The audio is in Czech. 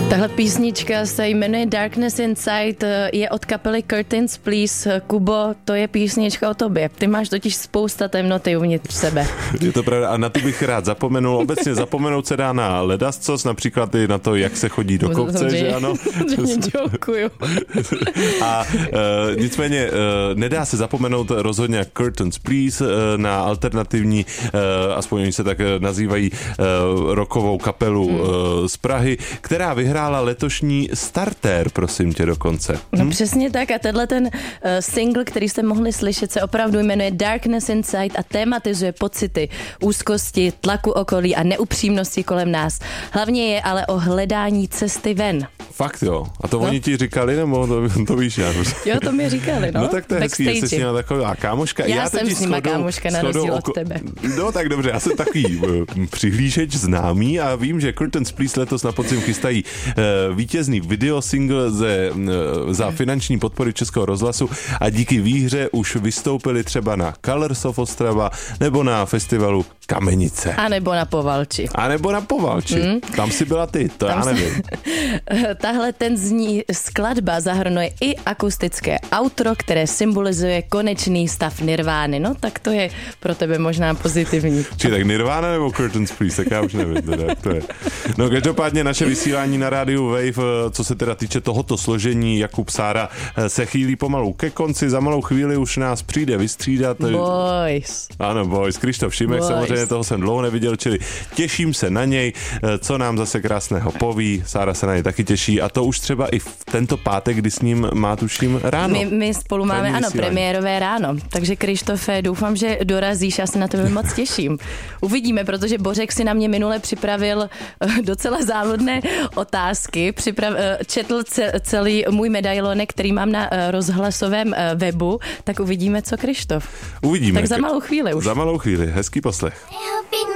Tahle písnička se jmenuje Darkness Inside, je od kapely Curtains Please. Kubo, to je písnička o tobě. Ty máš totiž spousta temnoty uvnitř sebe. Je to pravda a na to bych rád zapomenul. Obecně zapomenout se dá na ledascos, například i na to, jak se chodí do kopce, že ano? Děkuju. A nicméně nedá se zapomenout rozhodně Curtains Please na alternativní, aspoň oni se tak nazývají, rockovou kapelu z Prahy, která vyhrála letošní Starter, prosím tě, dokonce. No přesně tak a tenhle ten single, který jste mohli slyšet, se opravdu jmenuje Darkness Inside a tematizuje pocity úzkosti, tlaku okolí a neupřímnosti kolem nás. Hlavně je ale o hledání cesty ven. Fakt jo. A to oni ti říkali, nebo to víš, Januš? Jo, to mi říkali, no. No tak to je hezký, že jsi s nima taková kámoška. Já jsem s nima kámoška, na rozdíl od tebe. No tak dobře, já jsem takový přihlížeč známý a vím, že Curtains Please letos na podzim chystají vítězný videosingle za finanční podpory Českého rozhlasu a díky výhře už vystoupili třeba na Colors of Ostrava nebo na festivalu Kamenice. A nebo na Povalči. Tam si byla ty, to já nevím. Tahle tenzní skladba zahrnuje i akustické outro, které symbolizuje konečný stav Nirvány. No tak to je pro tebe možná pozitivní. Či tak Nirvana nebo Curtains Please, tak já už nevím, teda, jak to je. No každopádně naše vysílání na rádiu Wave, co se teda týče tohoto složení, Jakub Sára se chýlí pomalu ke konci, za malou chvíli už nás přijde vystřídat. Boys. Ano, Boys, Krištof Šimek, samozřejmě toho jsem dlouho neviděl, čili těším se na něj, co nám zase krásného poví, Sára se na něj taky těší a to už třeba i v tento pátek, kdy s ním má tuším ráno. My spolu máme, ano, premiérové ráno, takže Krištofe, doufám, že dorazíš, já se na tebe moc těším. Uvidíme, protože Bořek si na mě minule připravil docela závodné otázky, četl celý můj medailonek, který mám na rozhlasovém webu, tak uvidíme, co Krištof. Uvidíme. Tak za malou chvíli už. Za malou chvíli, hezký poslech.